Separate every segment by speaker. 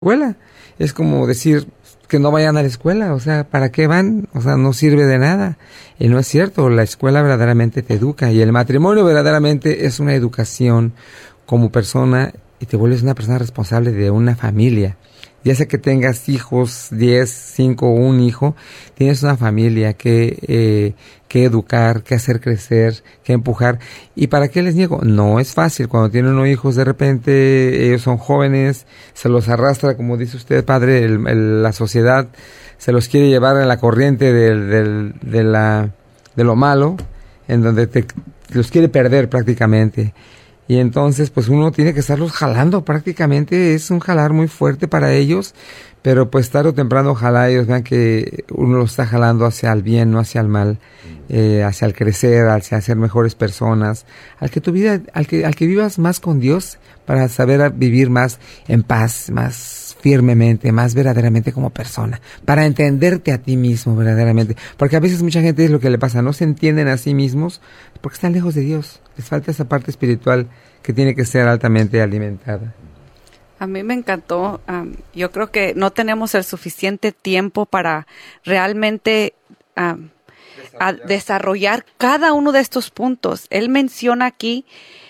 Speaker 1: escuela. Es como decir que no vayan a la escuela, o sea, ¿para qué van? O sea, no sirve de nada. Y no es cierto, la escuela verdaderamente te educa y el matrimonio verdaderamente es una educación como persona y te vuelves una persona responsable de una familia. Ya sea que tengas hijos, 10, 5 o un hijo, tienes una familia que educar, que hacer crecer, que empujar. ¿Y para qué les niego? No es fácil. Cuando tienen unos hijos, de repente ellos son jóvenes, se los arrastra, como dice usted, padre, la sociedad se los quiere llevar en la corriente de lo malo, en donde los quiere perder prácticamente. Y entonces, pues uno tiene que estarlos jalando prácticamente, es un jalar muy fuerte para ellos, pero pues tarde o temprano ojalá ellos vean que uno los está jalando hacia el bien, no hacia el mal, hacia el crecer, hacia ser mejores personas, al que vivas más con Dios para saber vivir más en paz, más firmemente, más verdaderamente como persona, para entenderte a ti mismo verdaderamente, porque a veces mucha gente es lo que le pasa, no se entienden a sí mismos porque están lejos de Dios, les falta esa parte espiritual que tiene que ser altamente alimentada.
Speaker 2: A mí me encantó, yo creo que no tenemos el suficiente tiempo para realmente desarrollar cada uno de estos puntos. Él menciona aquí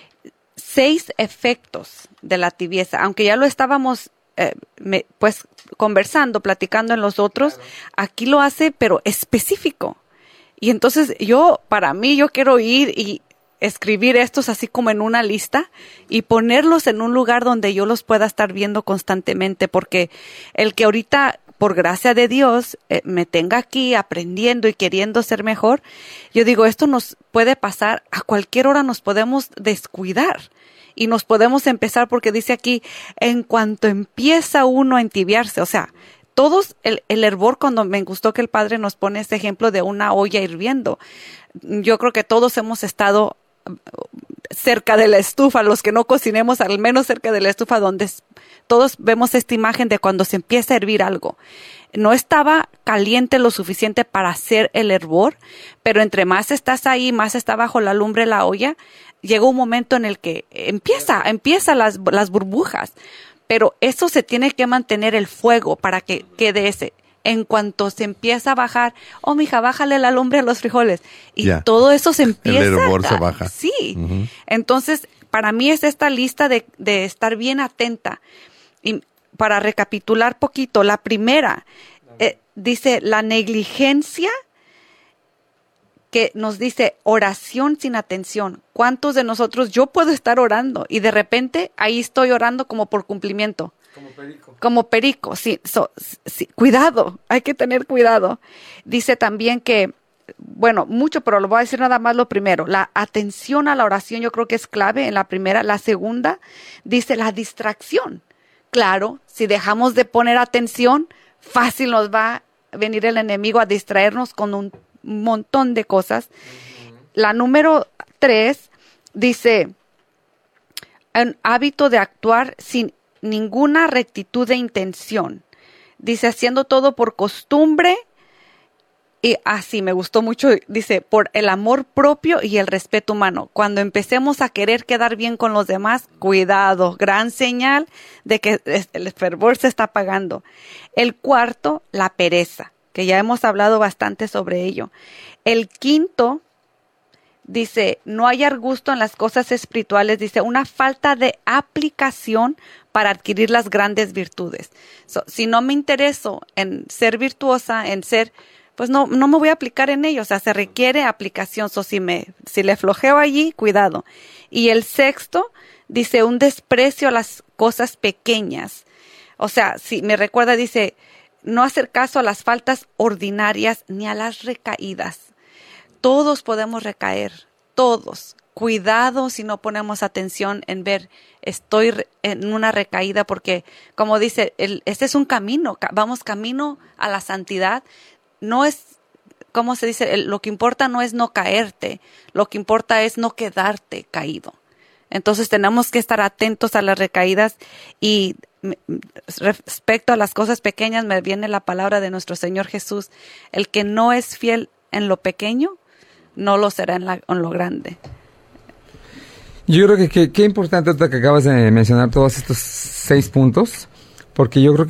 Speaker 2: 6 efectos de la tibieza, aunque ya lo estábamos pues conversando, platicando en los otros, aquí lo hace pero específico. Y entonces para mí yo quiero ir y escribir estos así como en una lista y ponerlos en un lugar donde yo los pueda estar viendo constantemente, porque el que ahorita, por gracia de Dios, me tenga aquí aprendiendo y queriendo ser mejor, yo digo, esto nos puede pasar, a cualquier hora nos podemos descuidar. Y nos podemos empezar, porque dice aquí, en cuanto empieza uno a entibiarse, o sea, todos, el hervor, cuando me gustó que el padre nos pone este ejemplo de una olla hirviendo, yo creo que todos hemos estado cerca de la estufa, los que no cocinemos, al menos cerca de la estufa, donde todos vemos esta imagen de cuando se empieza a hervir algo. No estaba caliente lo suficiente para hacer el hervor, pero entre más estás ahí, más está bajo la lumbre la olla, llega un momento en el que empieza las burbujas, pero eso se tiene que mantener el fuego para que quede ese. En cuanto se empieza a bajar, mija, bájale la lumbre a los frijoles. Y todo eso se empieza.
Speaker 3: El hervor se baja.
Speaker 2: Sí. Uh-huh. Entonces, para mí es esta lista de estar bien atenta. Y para recapitular poquito, la primera dice la negligencia, que nos dice oración sin atención. ¿Cuántos de nosotros, yo puedo estar orando y de repente ahí estoy orando como por cumplimiento? Como perico, sí, sí, cuidado, hay que tener cuidado. Dice también que, bueno, mucho, pero lo voy a decir nada más lo primero. La atención a la oración yo creo que es clave en la primera. La segunda, dice la distracción. Claro, si dejamos de poner atención, fácil nos va a venir el enemigo a distraernos con un montón de cosas. Uh-huh. La número 3 dice, un hábito de actuar sin ninguna rectitud de intención. Dice, haciendo todo por costumbre. Y así me gustó mucho, dice, por el amor propio y el respeto humano. Cuando empecemos a querer quedar bien con los demás, cuidado, gran señal de que el fervor se está apagando. El cuarto, la pereza, que ya hemos hablado bastante sobre ello. El quinto, dice, no hallar gusto en las cosas espirituales, dice, una falta de aplicación para adquirir las grandes virtudes. Si no me intereso en ser virtuosa, en ser, pues no me voy a aplicar en ello. O sea, se requiere aplicación. Si le flojeo allí, cuidado. Y el sexto, dice, un desprecio a las cosas pequeñas. O sea, si me recuerda, dice, no hacer caso a las faltas ordinarias ni a las recaídas. Todos podemos recaer, todos. Cuidado si no ponemos atención en ver, estoy en una recaída, porque como dice, este es un camino, vamos camino a la santidad. No es, ¿cómo se dice? Lo que importa no es no caerte, lo que importa es no quedarte caído. Entonces tenemos que estar atentos a las recaídas. Y respecto a las cosas pequeñas, me viene la palabra de nuestro Señor Jesús: el que no es fiel en lo pequeño, no lo será en lo grande.
Speaker 1: Yo creo que qué importante que acabas de mencionar todos estos 6 puntos, porque yo creo